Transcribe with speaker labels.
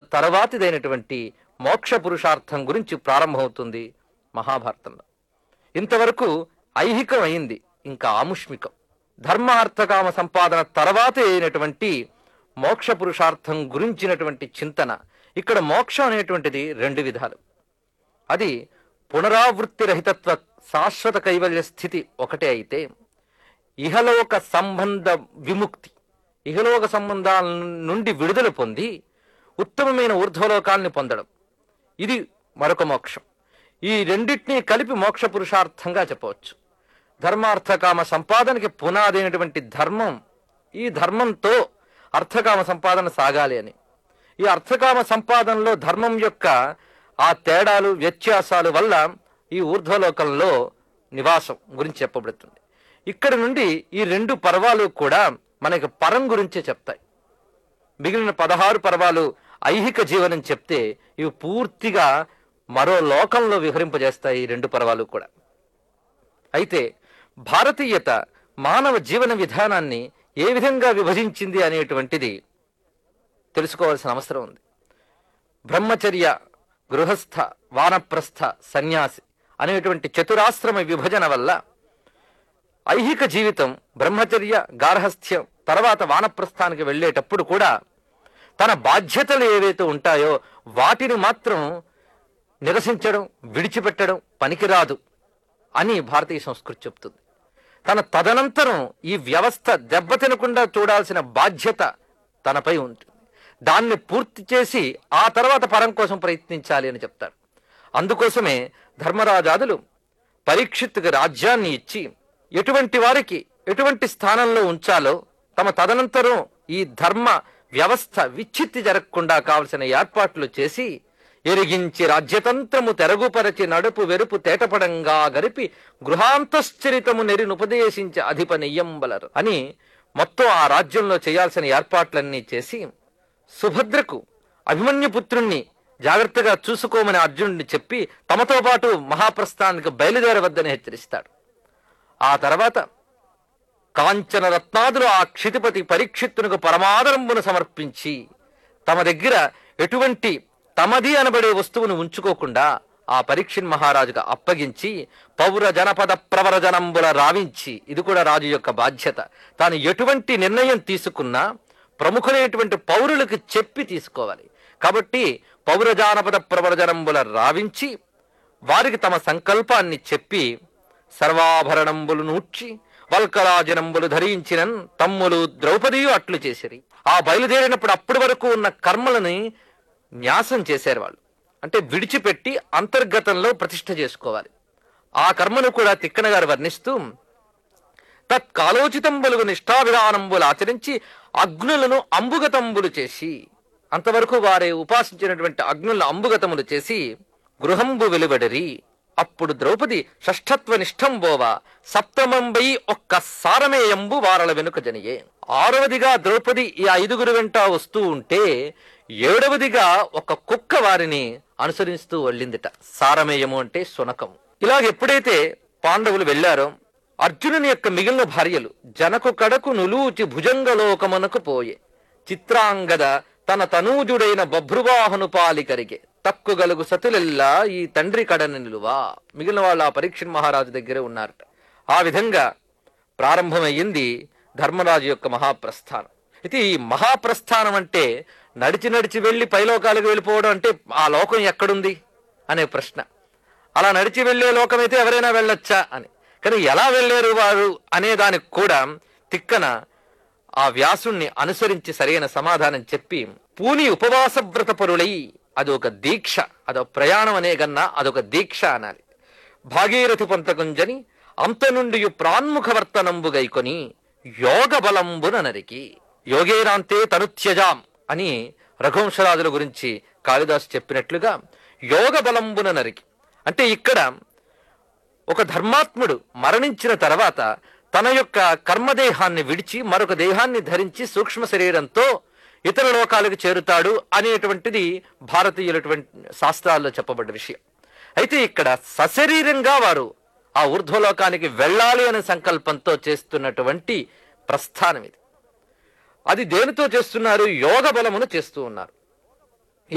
Speaker 1: తర్వాతిదైనటువంటి మోక్ష పురుషార్థం గురించి ప్రారంభమవుతుంది మహాభారతంలో. ఇంతవరకు ఐహికం అయింది, ఇంకా ఆముష్మికం. ధర్మ అర్థకామ సంపాదన తర్వాతే అయినటువంటి మోక్ష పురుషార్థం గురించినటువంటి చింతన. ఇక్కడ మోక్షం అనేటువంటిది రెండు విధాలు. అది పునరావృత్తి రహితత్వ శాశ్వత కైవల్య స్థితి ఒకటే అయితే, ఇహలోక సంబంధ విముక్తి, ఇహలోక సంబంధాల నుండి విడుదల పొంది ఉత్తమమైన ఊర్ధ్వలోకాల్ని పొందడం, ఇది మరొక మోక్షం. ఈ రెండింటినీ కలిపి మోక్ష పురుషార్థంగా చెప్పవచ్చు. ధర్మార్థకామ సంపాదనకి పునాదైనటువంటి ధర్మం, ఈ ధర్మంతో అర్థకామ సంపాదన సాగాలి అని. ఈ అర్థకామ సంపాదనలో ధర్మం యొక్క ఆ తేడాలు వ్యత్యాసాలు వల్ల ఈ ఊర్ధ్వలోకంలో నివాసం గురించి చెప్పబడుతుంది. ఇక్కడ నుండి ఈ రెండు పర్వాలు కూడా మనకి పరం గురించే చెప్తాయి. మిగిలిన 16 పర్వాలు ఐహిక జీవనం చెప్తే, ఇవి పూర్తిగా మరో లోకంలో విహరింపజేస్తాయి ఈ రెండు పర్వాలు కూడా. అయితే భారతీయత మానవ జీవన విధానాన్ని ఏ విధంగా విభజించింది అనేటువంటిది తెలుసుకోవాల్సిన అవసరం ఉంది. బ్రహ్మచర్య, గృహస్థ, వానప్రస్థ, సన్యాసి అనేటువంటి చతురాశ్రమ విభజన వల్ల ఐహిక జీవితం బ్రహ్మచర్య, గార్హస్థ్యం తర్వాత వానప్రస్థానికి వెళ్ళేటప్పుడు కూడా తన బాధ్యతలు ఏవైతే ఉంటాయో వాటిని మాత్రం నిరసించడం, విడిచిపెట్టడం పనికిరాదు అని భారతీయ సంస్కృతి చెప్తుంది. తదనంతరం ఈ వ్యవస్థ దెబ్బతినకుండా చూడాల్సిన బాధ్యత తనపై ఉంటుంది. దాన్ని పూర్తి చేసి ఆ తర్వాత పరం కోసం ప్రయత్నించాలి అని చెప్తారు. అందుకోసమే ధర్మరాజాదులు పరీక్షిత్తుకి రాజ్యాన్ని ఇచ్చి ఎటువంటి వారికి ఎటువంటి స్థానంలో ఉంచాలో తదనంతరం ఈ ధర్మ వ్యవస్థ విచ్ఛిత్తి జరగకుండా కావలసిన ఏర్పాట్లు చేసి, ఎరిగించి రాజ్యతంత్రము తెరగుపరచి నడుపు వెరుపు తేటపడంగా గరిపి గృహాంతశ్చరితము నెరినుపదేశించి అధిప నెయ్యంబలరు అని మొత్తం ఆ రాజ్యంలో చేయాల్సిన ఏర్పాట్లన్నీ చేసి, సుభద్రకు అభిమన్యుపుత్రుణ్ణి జాగ్రత్తగా చూసుకోమని అర్జునుడిని చెప్పి తమతో పాటు మహాప్రస్థానానికి బయలుదేరవద్దని హెచ్చరిస్తాడు. ఆ తర్వాత కాంచన రత్నాదులు ఆ క్షితిపతి పరీక్షిత్తునకు పరమాదరంబును సమర్పించి తమ దగ్గర ఎటువంటి తమది అనబడే వస్తువును ఉంచుకోకుండా ఆ పరీక్షిన్ మహారాజుగా అప్పగించి పౌర జనపద ప్రవర జనంబుల రావించి, ఇది కూడా రాజు యొక్క బాధ్యత, తాను ఎటువంటి నిర్ణయం తీసుకున్నా ప్రముఖులైనటువంటి పౌరులకు చెప్పి తీసుకోవాలి. కాబట్టి పౌర జానపద ప్రవర జనంబుల రావించి వారికి తమ సంకల్పాన్ని చెప్పి సర్వాభరణంబులు నూర్చి వల్కరాజనంబులు ధరించిన తమ్ములు ద్రౌపదియు అట్లు చేసిరి. ఆ బయలుదేరినప్పుడు అప్పటి వరకు ఉన్న కర్మలని న్యాసం చేశారు వాళ్ళు. అంటే విడిచిపెట్టి అంతర్గతంలో ప్రతిష్ఠ చేసుకోవాలి. ఆ కర్మను కూడా తిక్కన గారు వర్ణిస్తూ, తత్కాలోచితంబులు నిష్ఠావిధానంబులు ఆచరించి అగ్నులను అంబుగతంబులు చేసి, అంతవరకు వారే ఉపాసించినటువంటి అగ్నులను అంబుగతములు చేసి గృహంబు వెలువడరి. అప్పుడు ద్రౌపది షష్ఠత్వ నిష్ఠంబోవా సప్తమంబై ఒక్క సారమేయంబు వారల వెనుక జనియే. 6వదిగా ద్రౌపది ఈ 5గురు వెంట వస్తూ ఉంటే 7వదిగా ఒక కుక్క వారిని అనుసరిస్తూ వెళ్ళిందిట. సారమేయము అంటే శునకము. ఇలాగ ఎప్పుడైతే పాండవులు వెళ్లారో అర్జునుని యొక్క మిగిలిన భార్యలు జనకు కడకు నులూచి భుజంగలోకమునకు పోయే. చిత్రాంగద తన తనూజుడైన బభ్రువాహను పాలికరిగే తక్కుగలుగు సతులెల్లా ఈ తండ్రి కడని నిలువా. మిగిలిన వాళ్ళు ఆ పరీక్షణ్ మహారాజు దగ్గరే ఉన్నారట. ఆ విధంగా ప్రారంభమయ్యింది ధర్మరాజు యొక్క మహాప్రస్థానం. అయితే ఈ మహాప్రస్థానం అంటే నడిచి నడిచి వెళ్ళి పైలోకాలకు వెళ్ళిపోవడం అంటే ఆ లోకం ఎక్కడుంది అనే ప్రశ్న. అలా నడిచి వెళ్లే లోకమైతే ఎవరైనా వెళ్ళొచ్చా అని, కానీ ఎలా వెళ్ళారు వారు అనే దానికి కూడా తిక్కన ఆ వ్యాసుణ్ణి అనుసరించి సరైన సమాధానం చెప్పి, పూని ఉపవాస వ్రత పరులై, అదొక దీక్ష, అదొక ప్రయాణం అనే కన్నా అదొక దీక్ష అనాలి. భాగీరథి పొంతకుంజని అంత నుండి ప్రాన్ముఖవర్తనంబు గైకొని యోగ బలంబున నరికి. యోగేనాంతే తనుత్యజాం అని రఘువంశరాజుల గురించి కాళిదాసు చెప్పినట్లుగా యోగ బలంబున నరికి అంటే ఇక్కడ ఒక ధర్మాత్ముడు మరణించిన తర్వాత తన యొక్క కర్మదేహాన్ని విడిచి మరొక దేహాన్ని ధరించి సూక్ష్మ శరీరంతో ఇతర లోకాలకు చేరుతాడు అనేటువంటిది భారతీయులటువంటి శాస్త్రాల్లో చెప్పబడ్డ విషయం. అయితే ఇక్కడ సశరీరంగా వారు ఆ ఊర్ధ్వలోకానికి వెళ్ళాలి అనే సంకల్పంతో చేస్తున్నటువంటి ప్రస్థానం ఇది. అది దేనితో చేస్తున్నారు? యోగ బలమును చేస్తూ ఉన్నారు.